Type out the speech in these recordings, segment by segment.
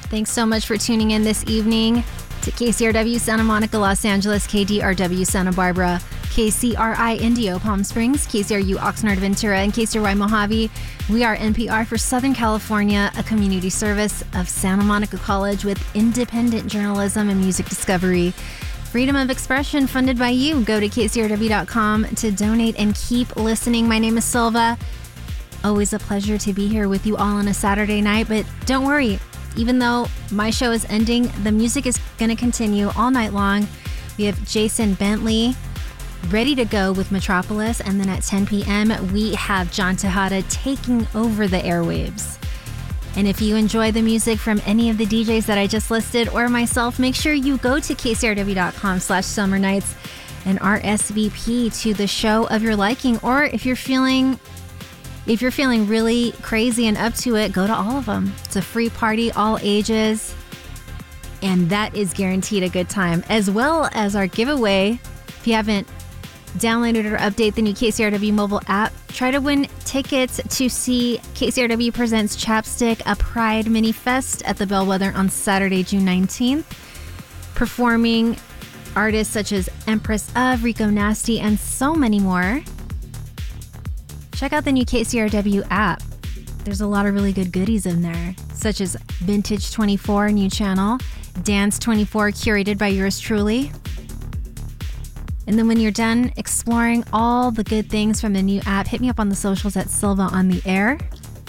Thanks so much for tuning in this evening to KCRW Santa Monica, Los Angeles, KDRW Santa Barbara, KCRI Indio, Palm Springs, KCRU Oxnard, Ventura, and KCRY Mojave. We are NPR for Southern California, a community service of Santa Monica College with independent journalism and music discovery. Freedom of expression funded by you. Go to kcrw.com to donate and keep listening. My name is Silva. Always a pleasure to be here with you all on a Saturday night, but don't worry. Even though my show is ending, the music is going to continue all night long. We have Jason Bentley ready to go with Metropolis. And then at 10 p.m., we have John Tejada taking over the airwaves. And if you enjoy the music from any of the DJs that I just listed or myself, make sure you go to kcrw.com/summer nights and RSVP to the show of your liking. Or if you're feeling really crazy and up to it, go to all of them. It's a free party, all ages, and that is guaranteed a good time, as well as our giveaway. If you haven't downloaded or updated the new KCRW mobile app, try to win tickets to see KCRW Presents Chapstick, a Pride Mini Fest at the Bellwether on Saturday, June 19th, performing artists such as Empress of, Rico Nasty, and so many more. Check out the new KCRW app. There's a lot of really good goodies in there, such as Vintage 24, new channel, Dance 24, curated by yours truly. And then when you're done exploring all the good things from the new app, hit me up on the socials at Silva on the Air.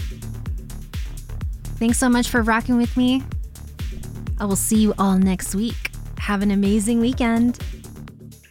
Thanks so much for rocking with me. I will see you all next week. Have an amazing weekend.